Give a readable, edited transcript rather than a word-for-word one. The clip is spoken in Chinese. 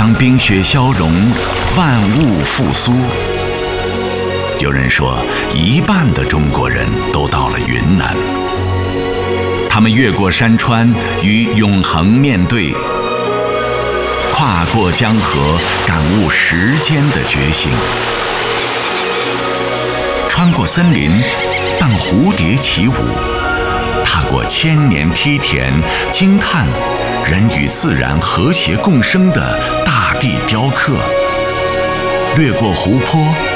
当冰雪消融，万物复苏。有人说，一半的中国人都到了云南。他们越过山川，与永恒面对，跨过江河，感悟时间的觉醒。穿过森林，伴蝴蝶起舞；踏过千年梯田，惊叹人与自然和谐共生的大地雕刻；掠过湖泊，